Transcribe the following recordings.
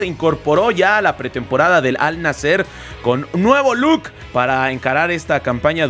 se incorporó ya a la pretemporada del Al Nassr con nuevo look para encarar esta campaña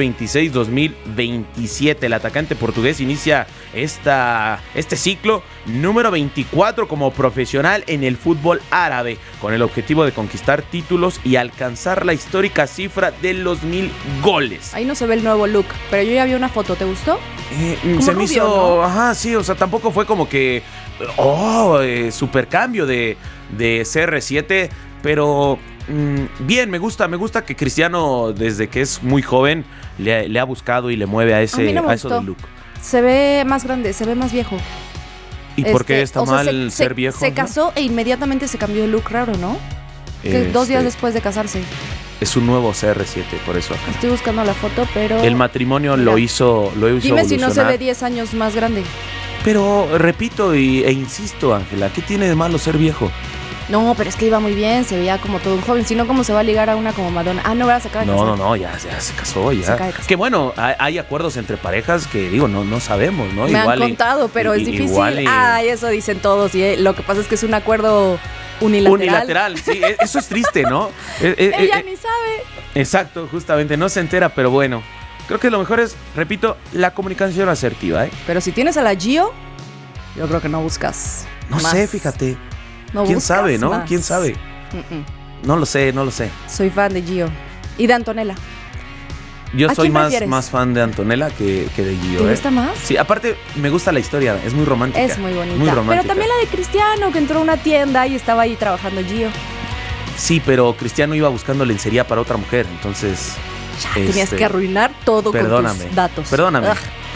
2026-2027. El atacante portugués inicia este ciclo número 24 como profesional en el fútbol árabe, con el objetivo de conquistar títulos y alcanzar la histórica cifra de los 1000 goles. Ahí no se ve el nuevo look, pero yo ya vi una foto, ¿te gustó? Se me hizo, ¿no? Ajá, sí, o sea, tampoco fue como que, super cambio de CR7, pero bien, me gusta que Cristiano, desde que es muy joven, le ha buscado y le mueve a eso del look. Se ve más grande, se ve más viejo. ¿Y por qué está mal ser viejo? Se casó e inmediatamente se cambió el look raro, ¿no? 2 días después de casarse. Es un nuevo CR7, por eso acá. Estoy buscando la foto, pero... El matrimonio lo hizo Dime evolucionar. si no se ve 10 años más grande. Pero repito e insisto, Ángela, ¿qué tiene de malo ser viejo? No, pero es que iba muy bien, se veía como todo un joven. Si no, ¿cómo se va a ligar a una como Madonna? Ah, no, ¿verdad? Se acaba de casar. No, ya se casó, ya. Se acaba de casar. Que bueno, hay acuerdos entre parejas que, digo, no sabemos, ¿no? Me han contado, pero es difícil. Ay, eso dicen todos. Y lo que pasa es que es un acuerdo unilateral. Sí, eso es triste, ¿no? Ella ni sabe. Exacto, justamente, no se entera, pero bueno. Creo que lo mejor es, repito, la comunicación asertiva, ¿eh? Pero si tienes a la Gio, yo creo que no buscas No más. sé, fíjate. No ¿Quién buscas sabe, no? más. ¿Quién sabe? No lo sé. Soy fan de Gio y de Antonella. Yo ¿A soy quién prefieres? más fan de Antonella que de Gio. ¿Te gusta más? Sí, aparte me gusta la historia, es muy romántica. Es muy bonita. Muy romántica. Pero también la de Cristiano, que entró a una tienda y estaba ahí trabajando Gio. Sí, pero Cristiano iba buscando lencería para otra mujer, entonces... Tenías que arruinar todo con tus datos. Perdóname.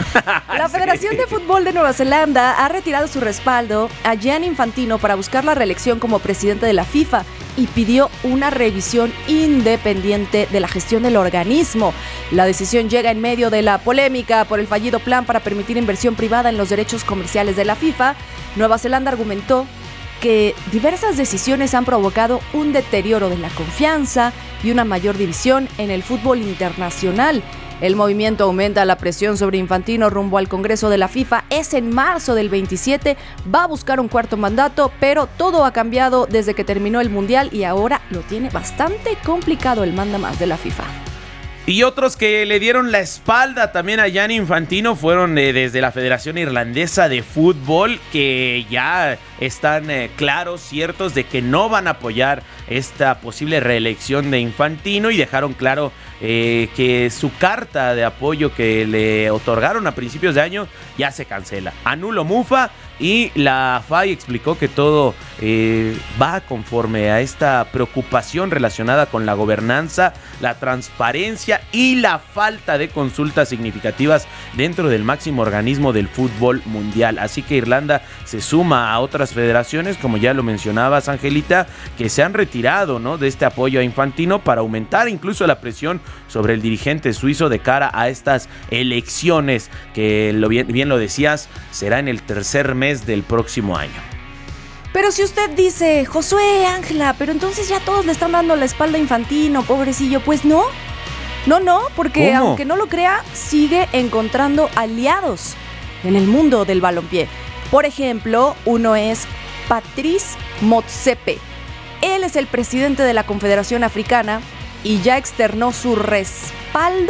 La Federación de Fútbol de Nueva Zelanda ha retirado su respaldo a Gianni Infantino para buscar la reelección como presidente de la FIFA y pidió una revisión independiente de la gestión del organismo. La decisión llega en medio de la polémica por el fallido plan para permitir inversión privada en los derechos comerciales de la FIFA. Nueva Zelanda argumentó que diversas decisiones han provocado un deterioro de la confianza y una mayor división en el fútbol internacional. El movimiento aumenta la presión sobre Infantino rumbo al Congreso de la FIFA. Es en marzo del 27, va a buscar un cuarto mandato, pero todo ha cambiado desde que terminó el Mundial y ahora lo tiene bastante complicado el mandamás de la FIFA. Y otros que le dieron la espalda también a Gianni Infantino fueron desde la Federación Irlandesa de Fútbol, que ya están claros, ciertos de que no van a apoyar esta posible reelección de Infantino y dejaron claro que su carta de apoyo que le otorgaron a principios de año ya se cancela. Anulo Mufa y la FAI explicó que todo va conforme a esta preocupación relacionada con la gobernanza, la transparencia y la falta de consultas significativas dentro del máximo organismo del fútbol mundial. Así que Irlanda se suma a otras federaciones, como ya lo mencionabas, Angelita, que se han retirado, ¿no?, de este apoyo a Infantino para aumentar incluso la presión sobre el dirigente suizo de cara a estas elecciones que, bien lo decías, será en el tercer mes del próximo año. Pero si usted dice, Josué, Ángela, pero entonces ya todos le están dando la espalda a Infantino, pobrecillo, pues no, porque ¿Cómo? aunque no lo crea, sigue encontrando aliados en el mundo del balompié. Por ejemplo, uno es Patrice Motsepe. Él es el presidente de la Confederación Africana y ya externó su respaldo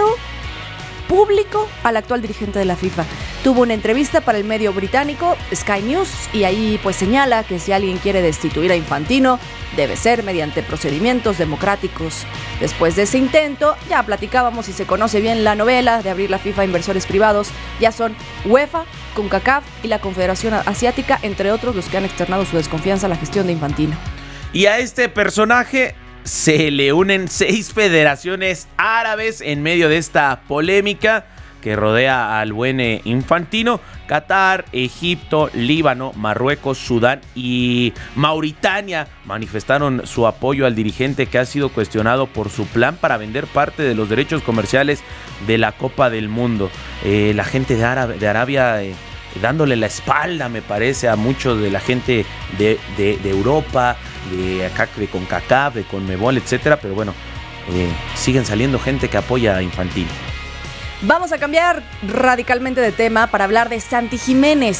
público al actual dirigente de la FIFA. Tuvo una entrevista para el medio británico Sky News y ahí pues señala que si alguien quiere destituir a Infantino debe ser mediante procedimientos democráticos. Después de ese intento, ya platicábamos y se conoce bien la novela de abrir la FIFA a inversores privados, ya son UEFA, CONCACAF y la Confederación Asiática, entre otros, los que han externado su desconfianza a la gestión de Infantino. Y a este personaje se le unen 6 federaciones árabes en medio de esta polémica que rodea al buen Infantino. Qatar, Egipto, Líbano, Marruecos, Sudán y Mauritania manifestaron su apoyo al dirigente que ha sido cuestionado por su plan para vender parte de los derechos comerciales de la Copa del Mundo. La gente de Arabia dándole la espalda, me parece, a muchos de la gente de Europa, de acá, de CONCACAF, de CONMEBOL, etcétera, pero bueno, siguen saliendo gente que apoya a Infantino. Vamos a cambiar radicalmente de tema para hablar de Santi Jiménez.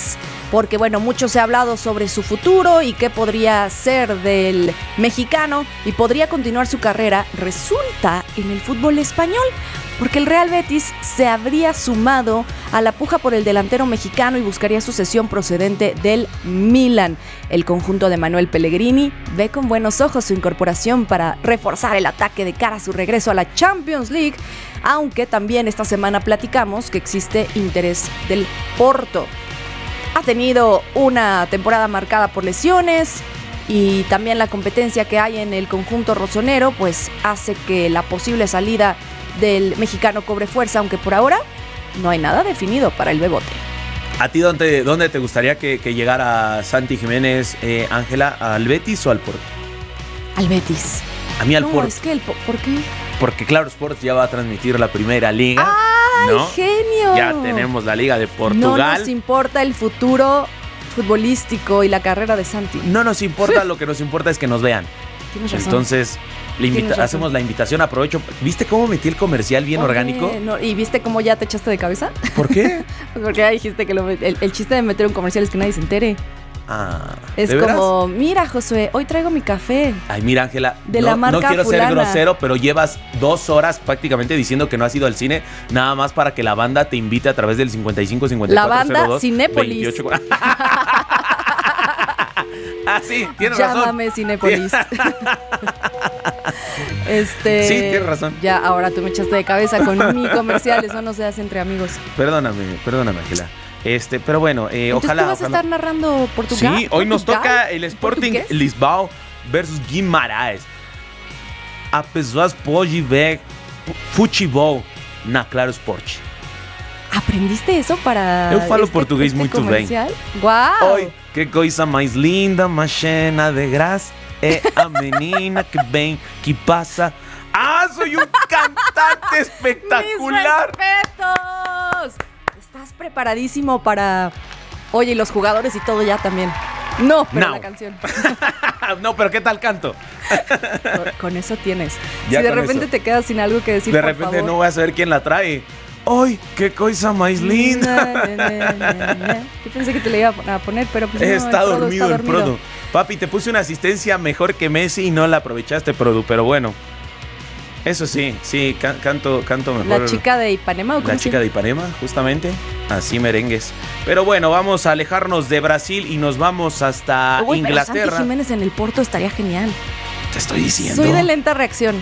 porque bueno, mucho se ha hablado sobre su futuro y qué podría ser del mexicano y podría continuar su carrera, resulta en el fútbol español, porque el Real Betis se habría sumado a la puja por el delantero mexicano y buscaría sucesión procedente del Milan. El conjunto de Manuel Pellegrini ve con buenos ojos su incorporación para reforzar el ataque de cara a su regreso a la Champions League, aunque también esta semana platicamos que existe interés del Porto. Ha tenido una temporada marcada por lesiones y también la competencia que hay en el conjunto rosonero pues hace que la posible salida del mexicano cobre fuerza, aunque por ahora no hay nada definido para el Bebote. ¿A ti dónde te gustaría que llegara Santi Jiménez, Ángela? ¿Al Betis o al Porto? Al Betis. A mí al No, Porto. es que ¿por qué? Porque Claro Sports ya va a transmitir la primera liga. ¡Ay, ¿no? genio! Ya tenemos la Liga de Portugal. No nos importa el futuro futbolístico y la carrera de Santi. No nos importa, lo que nos importa es que nos vean. Tienes razón. Entonces, hacemos la invitación. Aprovecho. ¿Viste cómo metí el comercial bien Oye, orgánico? no, ¿y viste cómo ya te echaste de cabeza? ¿Por qué? Pues porque ya dijiste que el chiste de meter un comercial es que nadie se entere. Ah, Es ¿de veras? como, mira, Josué, hoy traigo mi café. Ay, mira, Ángela, De la marca no quiero fulana. ser grosero, pero llevas 2 horas prácticamente diciendo que no has ido al cine, nada más para que la banda te invite a través del 55 54 La banda 02 Cinépolis. 28. Ah, sí, tienes razón. Llámame Cinépolis. Sí, tienes razón. Ya, ahora tú me echaste de cabeza con mi comercial, eso no se hace entre amigos. Perdóname, Ángela. Pero bueno, Entonces, ojalá. ¿tú vas a estar narrando Portugal? Sí, hoy nos ¿Portugal? toca el Sporting ¿Portugués? Lisboa versus Guimarães. A pessoas pode ver futebol na Claro Sport. ¿Aprendiste eso para Eu falo português muito bem. ¡Guau! Oi, que coisa mais linda, mais cheia de graça. É a menina que vem, que passa. ¡Ah, soy un cantante espectacular! ¡Mis respetos! Estás preparadísimo para... Oye, y los jugadores y todo ya también. No, pero No. la canción. No, pero ¿qué tal canto? Con eso tienes. Ya si de con repente eso. te quedas sin algo que decir, De por repente favor. no voy a saber quién la trae. ¡Ay, qué cosa más linda! Yo pensé que te le iba a poner, pero pues no, Está el Prodo dormido el Prodo. Papi, te puse una asistencia mejor que Messi y no la aprovechaste, Prodo, pero bueno. Eso sí, canto mejor. La chica de Ipanema, ¿o cómo La se chica llama? de Ipanema, justamente. Así merengues. Pero bueno, vamos a alejarnos de Brasil y nos vamos hasta Uy, pero Inglaterra. Santi Jiménez en el Porto estaría genial. Te estoy diciendo. Soy de lenta reacción.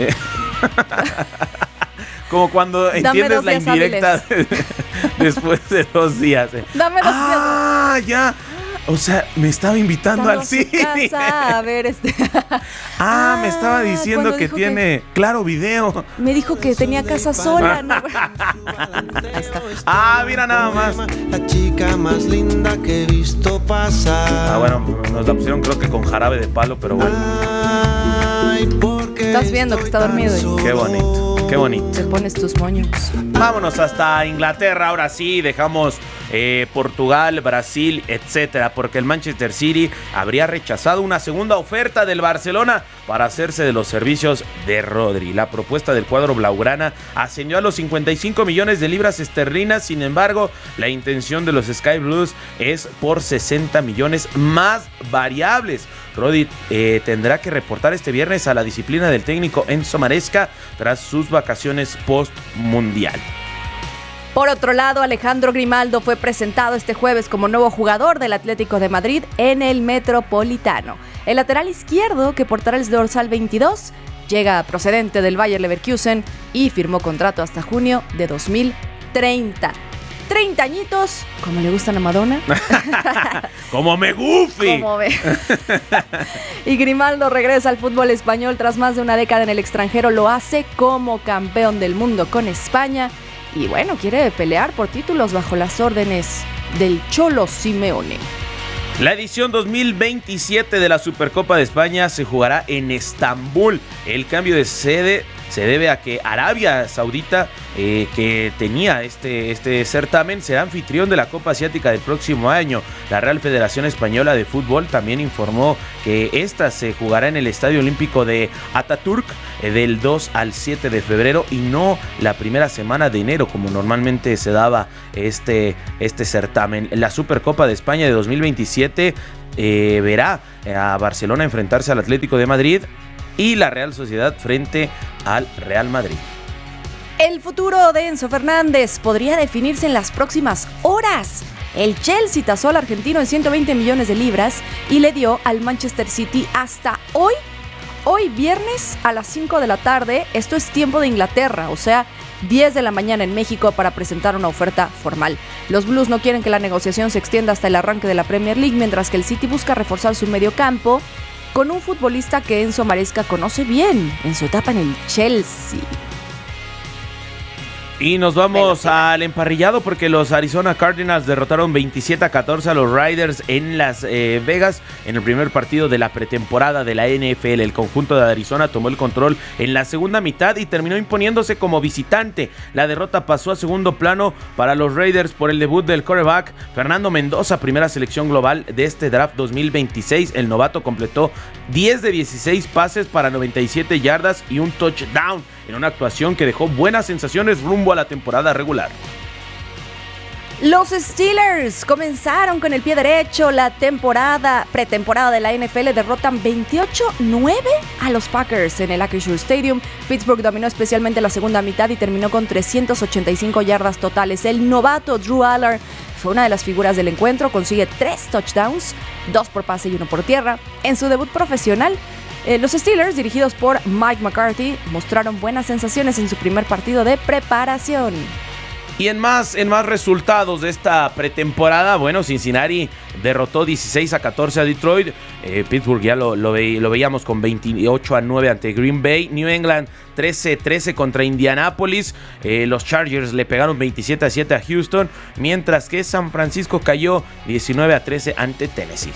Como cuando Dame entiendes 2 la días indirecta después de 2 días. Dame 2 días. Ah, ya. O sea, me estaba invitando Estaba al a su cine. casa a ver Me estaba diciendo cuando que dijo tiene Claro Video. Me dijo que tenía casa sola. ¿no? Ahí está. Mira nada más. La chica más linda que he visto pasar. Bueno, nos la pusieron creo que con jarabe de palo, pero bueno. Ay, porque Estás viendo que está dormido. Qué bonito, qué bonito. Te pones tus moños. Vámonos hasta Inglaterra, ahora sí, dejamos Portugal, Brasil, etcétera, porque el Manchester City habría rechazado una segunda oferta del Barcelona para hacerse de los servicios de Rodri. La propuesta del cuadro blaugrana ascendió a los 55 millones de libras esterlinas, sin embargo, la intención de los Sky Blues es por 60 millones más variables. Rodri tendrá que reportar este viernes a la disciplina del técnico Enzo Maresca tras sus vacaciones post-mundial. Por otro lado, Alejandro Grimaldo fue presentado este jueves como nuevo jugador del Atlético de Madrid en el Metropolitano. El lateral izquierdo, que portará el dorsal 22, llega procedente del Bayer Leverkusen y firmó contrato hasta junio de 2030. 30 añitos, como le gustan a Madonna. ¡Como me gufi! Como ve. Y Grimaldo regresa al fútbol español tras más de una década en el extranjero. Lo hace como campeón del mundo con España. Y bueno, quiere pelear por títulos bajo las órdenes del Cholo Simeone. La edición 2027 de la Supercopa de España se jugará en Estambul. El cambio de sede se debe a que Arabia Saudita, que tenía este certamen, será anfitrión de la Copa Asiática del próximo año. La Real Federación Española de Fútbol también informó que esta se jugará en el Estadio Olímpico de Ataturk del 2 al 7 de febrero y no la primera semana de enero, como normalmente se daba este certamen. La Supercopa de España de 2027 verá a Barcelona enfrentarse al Atlético de Madrid y la Real Sociedad frente al Real Madrid. El futuro de Enzo Fernández podría definirse en las próximas horas. El Chelsea tasó al argentino en 120 millones de libras y le dio al Manchester City hasta hoy viernes a las 5 de la tarde, esto es tiempo de Inglaterra, o sea, 10 de la mañana en México, para presentar una oferta formal. Los Blues no quieren que la negociación se extienda hasta el arranque de la Premier League, mientras que el City busca reforzar su mediocampo con un futbolista que Enzo Maresca conoce bien en su etapa en el Chelsea. Y nos vamos al emparrillado porque los Arizona Cardinals derrotaron 27-14 a los Raiders en Las Vegas en el primer partido de la pretemporada de la NFL. El conjunto de Arizona tomó el control en la segunda mitad y terminó imponiéndose como visitante. La derrota pasó a segundo plano para los Raiders por el debut del quarterback Fernando Mendoza, primera selección global de este draft 2026. El novato completó 10 de 16 pases para 97 yardas y un touchdown, en una actuación que dejó buenas sensaciones rumbo a la temporada regular. Los Steelers comenzaron con el pie derecho la pretemporada de la NFL, derrotan 28-9 a los Packers en el Acrisure Stadium. Pittsburgh dominó especialmente la segunda mitad y terminó con 385 yardas totales. El novato Drew Aller fue una de las figuras del encuentro, consigue 3 touchdowns, 2 por pase y 1 por tierra. En su debut profesional, los Steelers, dirigidos por Mike McCarthy, mostraron buenas sensaciones en su primer partido de preparación. Y en más resultados de esta pretemporada, bueno, Cincinnati derrotó 16-14 a Detroit. Pittsburgh ya lo veíamos con 28-9 ante Green Bay. New England 13-13 contra Indianapolis. Los Chargers le pegaron 27-7 a Houston, mientras que San Francisco cayó 19-13 ante Tennessee.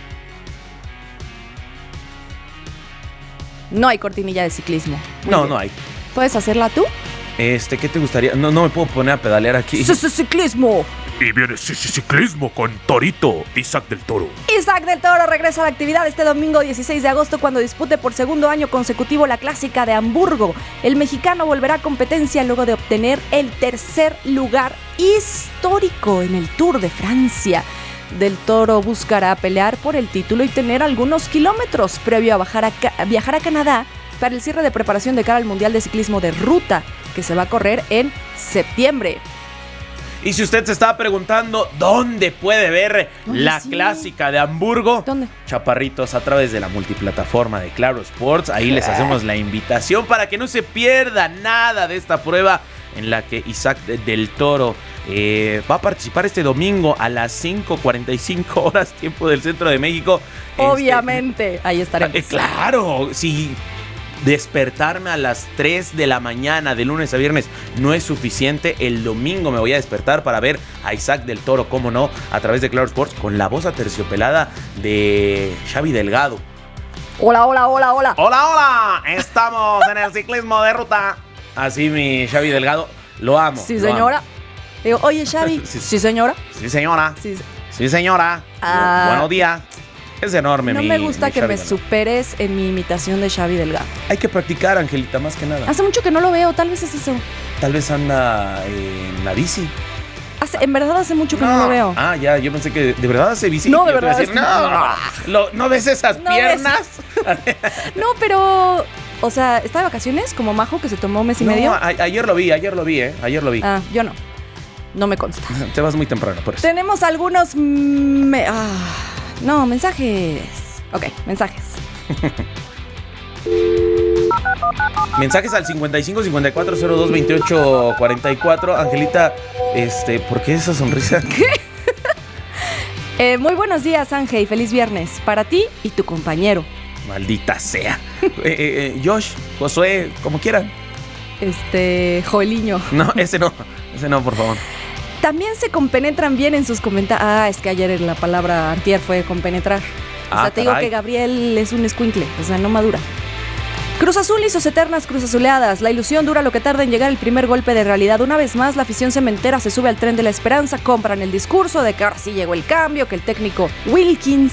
No hay cortinilla de ciclismo. No hay. ¿Puedes hacerla tú? ¿Qué te gustaría? No me puedo poner a pedalear aquí. ¡Ciclismo! Y viene ciclismo con Torito, Isaac del Toro. Isaac del Toro regresa a la actividad este domingo 16 de agosto cuando dispute por segundo año consecutivo la Clásica de Hamburgo. El mexicano volverá a competencia luego de obtener el tercer lugar histórico en el Tour de Francia. Del Toro buscará pelear por el título y tener algunos kilómetros previo a viajar a Canadá para el cierre de preparación de cara al Mundial de Ciclismo de Ruta, que se va a correr en septiembre. Y si usted se estaba preguntando dónde puede ver la Clásica de Hamburgo, ¿dónde? Chaparritos, a través de la multiplataforma de Claro Sports. Ahí les hacemos la invitación para que no se pierda nada de esta prueba en la que Isaac del Toro va a participar este domingo a las 5:45 horas, tiempo del centro de México. Obviamente, ahí estaremos. Claro, si despertarme a las 3 de la mañana de lunes a viernes no es suficiente, el domingo me voy a despertar para ver a Isaac del Toro, cómo no, a través de Claro Sports, con la voz aterciopelada de Xavi Delgado. Hola. Hola, estamos en el ciclismo de ruta. Así mi Xavi Delgado, lo amo. Sí, señora. Digo, oye, Xavi. Sí, señora. Sí, señora. Sí, señora. Buenos días. Es enorme. No me gusta que me superes en mi imitación de Xavi Delgado. Hay que practicar, Angelita, más que nada. Hace mucho que no lo veo, tal vez es eso. Tal vez anda en la bici. En verdad hace mucho que no lo veo. Ah, ya, yo pensé que de verdad hace bici. No, de verdad. ¿No ves esas piernas? No, pero... O sea, ¿está de vacaciones como Majo, que se tomó un mes y medio? Ayer lo vi. Ayer lo vi. Ah, yo no. No me consta. Te vas muy temprano, por eso. Tenemos algunos... mensajes. Ok, mensajes. Mensajes al 55 54 02 28 44. Angelita, ¿por qué esa sonrisa? ¿Qué? Muy buenos días, Ángel, y feliz viernes para ti y tu compañero. Maldita sea. Josh, Josué, como quieran. Joeliño. No, ese no, por favor. También se compenetran bien en sus comentarios. Es que ayer la palabra antier fue compenetrar. O sea, te digo que Gabriel es un escuincle, o sea, no madura. Cruz Azul y sus eternas Cruz Azuleadas. La ilusión dura lo que tarda en llegar el primer golpe de realidad. Una vez más, la afición cementera se sube al tren de la esperanza. Compran el discurso de que ahora sí llegó el cambio, que el técnico Wilkins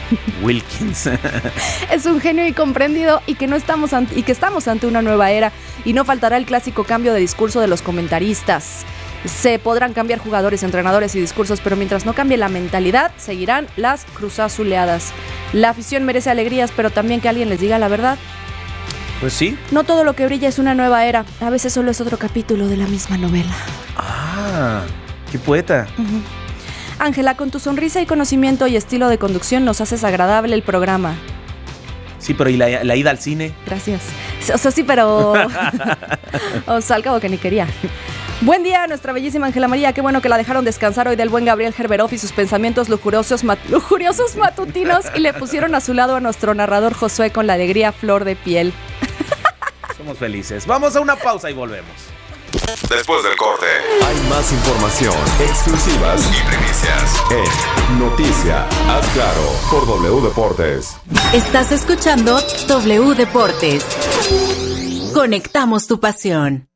es un genio incomprendido y que estamos ante una nueva era. Y no faltará el clásico cambio de discurso de los comentaristas. Se podrán cambiar jugadores, entrenadores y discursos, pero mientras no cambie la mentalidad, seguirán las cruzazuleadas. La afición merece alegrías, pero también que alguien les diga la verdad. Pues sí. No todo lo que brilla es una nueva era. A veces solo es otro capítulo de la misma novela. Ah, qué poeta. Ángela, con tu sonrisa y conocimiento y estilo de conducción nos haces agradable el programa. Sí, pero ¿y la ida al cine? Gracias. O sea, sí, pero... o sea, al cabo que ni quería. Buen día, nuestra bellísima Ángela María. Qué bueno que la dejaron descansar hoy del buen Gabriel Gerberov y sus pensamientos lujuriosos matutinos y le pusieron a su lado a nuestro narrador Josué con la alegría flor de piel. Somos felices. Vamos a una pausa y volvemos. Después del corte, hay más información, exclusivas y primicias en Noticia. Haz claro por W Deportes. Estás escuchando W Deportes. Conectamos tu pasión.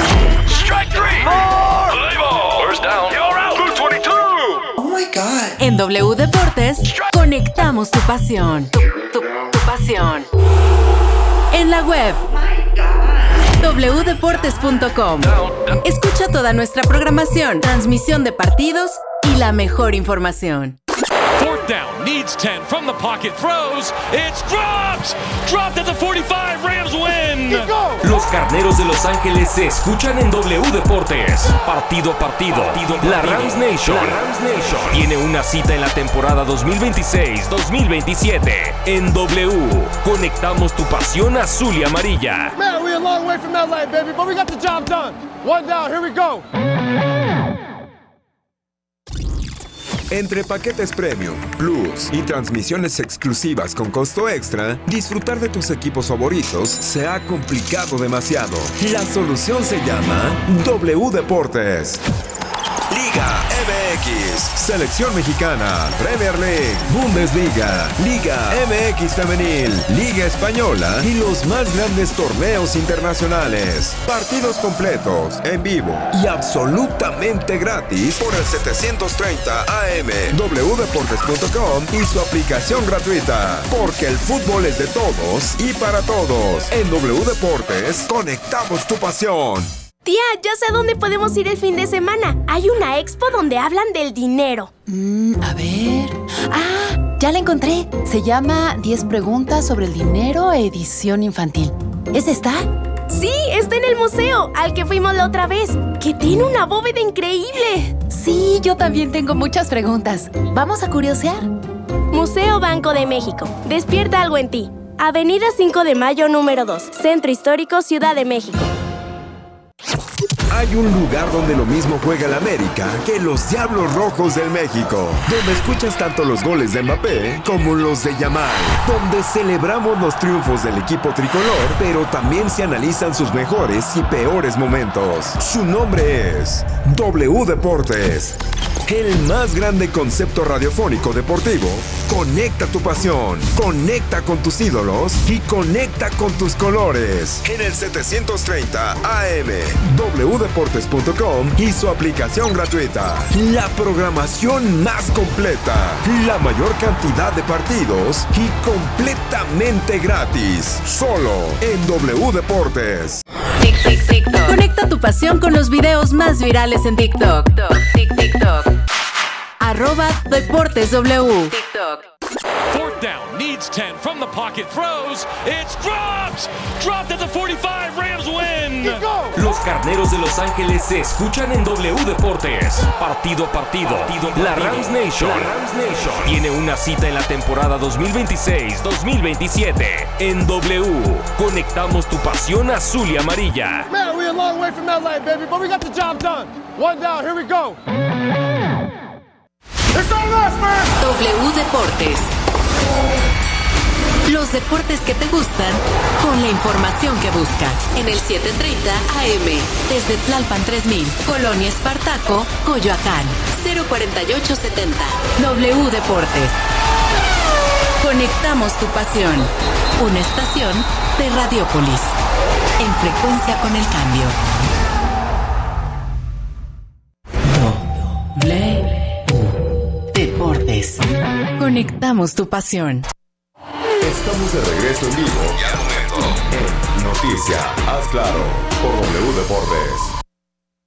En W Deportes, conectamos tu pasión. Tu pasión. En la web wdeportes.com. Escucha toda nuestra programación, transmisión de partidos y la mejor información. Fourth down, needs 10 from the pocket, throws, it's dropped at the 45, Rams win. Los Carneros de Los Ángeles se escuchan en W Deportes. Partido a partido. La Rams Nation tiene una cita en la temporada 2026-2027 en W. Conectamos tu pasión azul y amarilla. Man, we're a long way from LA, baby, but we got the job done. One down, here we go. Entre paquetes Premium, Plus y transmisiones exclusivas con costo extra, disfrutar de tus equipos favoritos se ha complicado demasiado. La solución se llama W Deportes. Liga MX, Selección Mexicana, Premier League, Bundesliga, Liga MX Femenil, Liga Española y los más grandes torneos internacionales. Partidos completos, en vivo y absolutamente gratis por el 730 AM, wdeportes.com y su aplicación gratuita. Porque el fútbol es de todos y para todos. En W Deportes, conectamos tu pasión. Tía, ya sé a dónde podemos ir el fin de semana. Hay una expo donde hablan del dinero. A ver... ya la encontré. Se llama 10 preguntas sobre el dinero, edición infantil. ¿Es esta? Sí, está en el museo, al que fuimos la otra vez, que tiene una bóveda increíble. Sí, yo también tengo muchas preguntas. ¿Vamos a curiosear? Museo Banco de México. Despierta algo en ti. Avenida 5 de Mayo, número 2. Centro Histórico, Ciudad de México. Hay un lugar donde lo mismo juega el América que los Diablos Rojos del México, donde escuchas tanto los goles de Mbappé como los de Yamal, donde celebramos los triunfos del equipo tricolor, pero también se analizan sus mejores y peores momentos. Su nombre es W Deportes. El más grande concepto radiofónico deportivo. Conecta tu pasión, conecta con tus ídolos y conecta con tus colores. En el 730 AM, wdeportes.com y su aplicación gratuita. La programación más completa, la mayor cantidad de partidos y completamente gratis. Solo en W Deportes. TikTok. Conecta tu pasión con los videos más virales en TikTok. TikTok. @DeportesW. TikTok. Fourth down, needs 10 from the pocket, throws, it's dropped at the 45, Rams win. Los Carneros de Los Ángeles se escuchan en W Deportes. Partido a partido. La Rams Nation tiene una cita en la temporada 2026-2027 en W. Conectamos tu pasión azul y amarilla. Man, we're a long way from LA, baby, but we got the job done. One down, here we go. W Deportes. Los deportes que te gustan con la información que buscas. En el 730 AM. Desde Tlalpan 3000. Colonia Espartaco, Coyoacán. 04870. W Deportes. Conectamos tu pasión. Una estación de Radiopolis. En frecuencia con el cambio. Deportes. Conectamos tu pasión. Estamos de regreso en vivo. En Noticia, haz claro, por W Deportes.